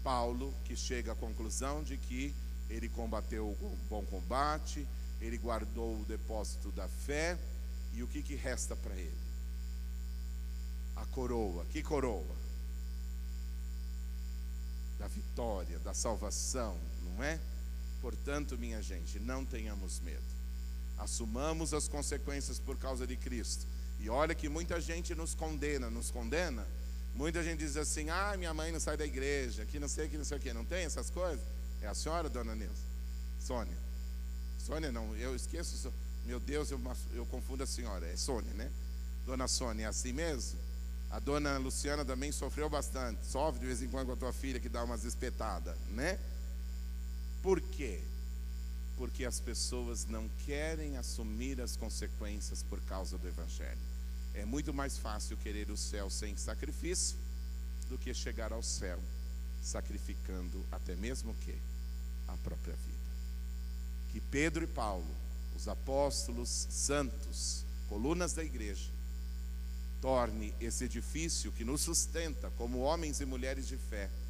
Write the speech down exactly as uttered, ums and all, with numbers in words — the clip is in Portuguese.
Paulo, que chega à conclusão de que ele combateu o bom combate, ele guardou o depósito da fé, e o que, que resta para ele? A coroa. Que coroa? Da vitória, da salvação, não é? Portanto, minha gente, não tenhamos medo. Assumamos as consequências por causa de Cristo. E olha que muita gente nos condena, nos condena. Muita gente diz assim: ah, minha mãe não sai da igreja, que não sei, que não sei o que. Não tem essas coisas? É a senhora, dona Neuza? Sônia? Sônia não, eu esqueço. Meu Deus, eu, eu confundo a senhora. É Sônia, né? Dona Sônia, é assim mesmo? A dona Luciana também sofreu bastante. Sofre de vez em quando com a tua filha que dá umas espetadas, né? Por quê? Porque as pessoas não querem assumir as consequências por causa do Evangelho. É muito mais fácil querer o céu sem sacrifício do que chegar ao céu sacrificando até mesmo o quê? A própria vida. Que Pedro e Paulo, os apóstolos santos, colunas da igreja, torne esse edifício que nos sustenta como homens e mulheres de fé